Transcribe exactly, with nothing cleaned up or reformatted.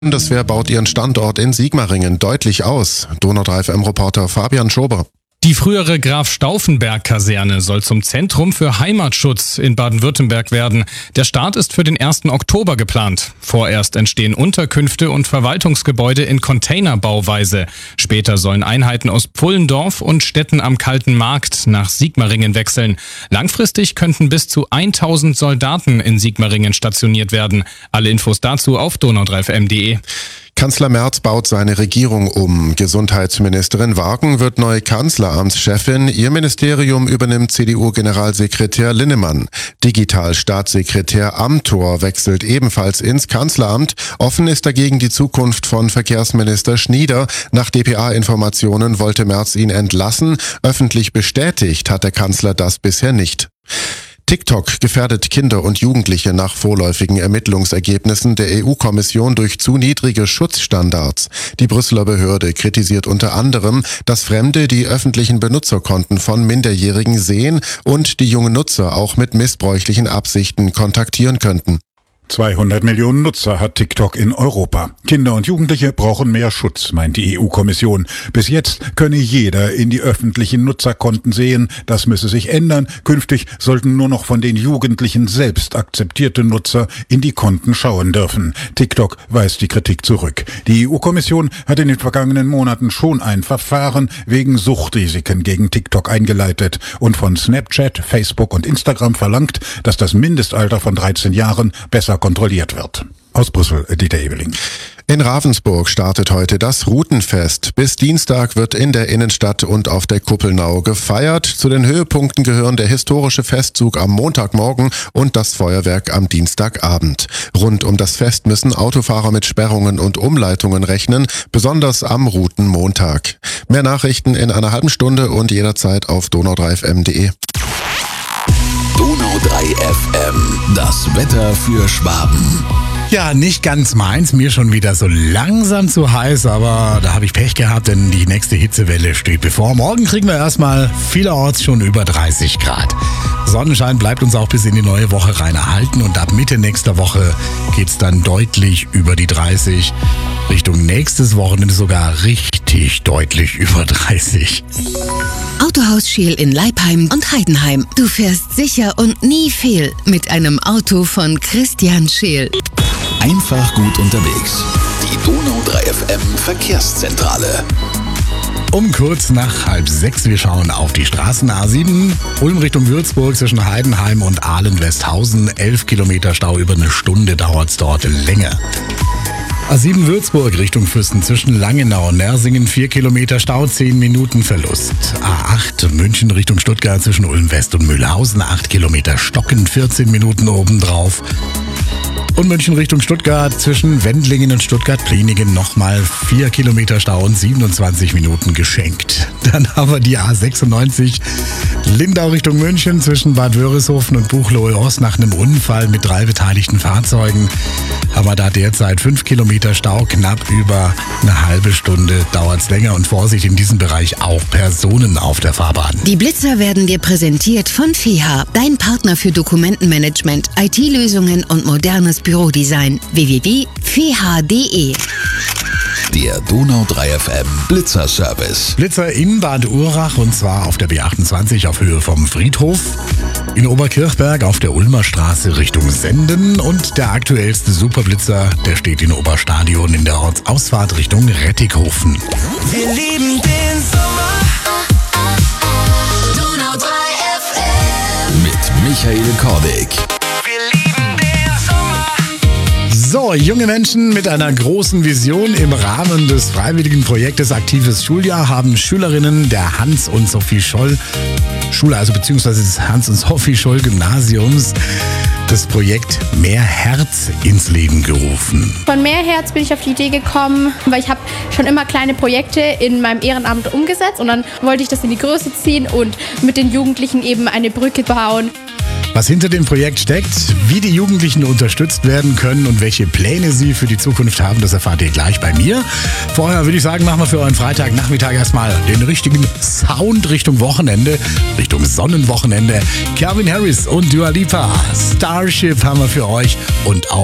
Die Bundeswehr baut ihren Standort in Sigmaringen deutlich aus. Donau drei F M-Reporter Fabian Schober. Die frühere Graf-Stauffenberg-Kaserne soll zum Zentrum für Heimatschutz in Baden-Württemberg werden. Der Start ist für den ersten Oktober geplant. Vorerst entstehen Unterkünfte und Verwaltungsgebäude in Containerbauweise. Später sollen Einheiten aus Pfullendorf und Städten am Kalten Markt nach Sigmaringen wechseln. Langfristig könnten bis zu tausend Soldaten in Sigmaringen stationiert werden. Alle Infos dazu auf donau drei f m punkt de. Kanzler Merz baut seine Regierung um. Gesundheitsministerin Wagen wird neue Kanzleramtschefin. Ihr Ministerium übernimmt C D U-Generalsekretär Linnemann. Digital-Staatssekretär Amthor wechselt ebenfalls ins Kanzleramt. Offen ist dagegen die Zukunft von Verkehrsminister Schnieder. Nach D P A-Informationen wollte Merz ihn entlassen. Öffentlich bestätigt hat der Kanzler das bisher nicht. TikTok gefährdet Kinder und Jugendliche nach vorläufigen Ermittlungsergebnissen der E U-Kommission durch zu niedrige Schutzstandards. Die Brüsseler Behörde kritisiert unter anderem, dass Fremde die öffentlichen Benutzerkonten von Minderjährigen sehen und die jungen Nutzer auch mit missbräuchlichen Absichten kontaktieren könnten. zweihundert Millionen Nutzer hat TikTok in Europa. Kinder und Jugendliche brauchen mehr Schutz, meint die E U-Kommission. Bis jetzt könne jeder in die öffentlichen Nutzerkonten sehen. Das müsse sich ändern. Künftig sollten nur noch von den Jugendlichen selbst akzeptierte Nutzer in die Konten schauen dürfen. TikTok weist die Kritik zurück. Die E U-Kommission hat in den vergangenen Monaten schon ein Verfahren wegen Suchtrisiken gegen TikTok eingeleitet und von Snapchat, Facebook und Instagram verlangt, dass das Mindestalter von dreizehn Jahren besser kontrolliert wird. Aus Brüssel, Dieter Ebeling. In Ravensburg startet heute das Routenfest. Bis Dienstag wird in der Innenstadt und auf der Kuppelnau gefeiert. Zu den Höhepunkten gehören der historische Festzug am Montagmorgen und das Feuerwerk am Dienstagabend. Rund um das Fest müssen Autofahrer mit Sperrungen und Umleitungen rechnen, besonders am Routenmontag. Mehr Nachrichten in einer halben Stunde und jederzeit auf donau drei f m punkt de. Donau drei F M, das Wetter für Schwaben. Ja, nicht ganz meins, mir schon wieder so langsam zu heiß, aber da habe ich Pech gehabt, denn die nächste Hitzewelle steht bevor. Morgen kriegen wir erstmal vielerorts schon über dreißig Grad. Sonnenschein bleibt uns auch bis in die neue Woche rein erhalten und ab Mitte nächster Woche geht's dann deutlich über die dreißig. Richtung nächstes Wochenende sogar richtig deutlich über dreißig. Autohaus Scheel in Leipheim und Heidenheim. Du fährst sicher und nie fehl mit einem Auto von Christian Scheel. Einfach gut unterwegs. Die Donau drei F M Verkehrszentrale. Um kurz nach halb sechs, wir schauen auf die Straßen A sieben, Ulm Richtung Würzburg zwischen Heidenheim und Ahlen-Westhausen. elf Kilometer Stau, über eine Stunde dauert's dort länger. A sieben Würzburg Richtung Füssen zwischen Langenau und Nersingen, vier Kilometer Stau, zehn Minuten Verlust. A acht München Richtung Stuttgart zwischen Ulm West und Mühlhausen, acht Kilometer Stocken, vierzehn Minuten obendrauf. Und München Richtung Stuttgart zwischen Wendlingen und Stuttgart-Pliningen nochmal vier Kilometer Stau und siebenundzwanzig Minuten geschenkt. Dann haben wir die A sechsundneunzig Lindau Richtung München zwischen Bad Wörishofen und Buchloe-Ost nach einem Unfall mit drei beteiligten Fahrzeugen. Haben wir da derzeit fünf Kilometer Stau, knapp über eine halbe Stunde dauert's länger und Vorsicht in diesem Bereich auch Personen auf der Fahrbahn. Die Blitzer werden dir präsentiert von F E H A, dein Partner für Dokumentenmanagement, I T-Lösungen und modernes Bürodesign. w w w punkt f e h a punkt d e. Der Donau drei F M Blitzer-Service. Blitzer in Bad Urach und zwar auf der B achtundzwanzig auf Höhe vom Friedhof. In Oberkirchberg auf der Ulmer Straße Richtung Senden und der aktuellste Superblitzer, der steht in Oberstadion in der Ortsausfahrt Richtung Rettighofen. Wir lieben den Sommer. Donau drei F M. Mit Michael Kordig. So, junge Menschen mit einer großen Vision im Rahmen des freiwilligen Projektes Aktives Schuljahr haben Schülerinnen der Hans- und Sophie Scholl Schule, also beziehungsweise des Hans- und Sophie Scholl Gymnasiums, das Projekt Mehr Herz ins Leben gerufen. Von Mehr Herz bin ich auf die Idee gekommen, weil ich habe schon immer kleine Projekte in meinem Ehrenamt umgesetzt und dann wollte ich das in die Größe ziehen und mit den Jugendlichen eben eine Brücke bauen. Was hinter dem Projekt steckt, wie die Jugendlichen unterstützt werden können und welche Pläne sie für die Zukunft haben, das erfahrt ihr gleich bei mir. Vorher würde ich sagen, machen wir für euren Freitagnachmittag erstmal den richtigen Sound Richtung Wochenende, Richtung Sonnenwochenende. Calvin Harris und Dua Lipa, Starship haben wir für euch und auch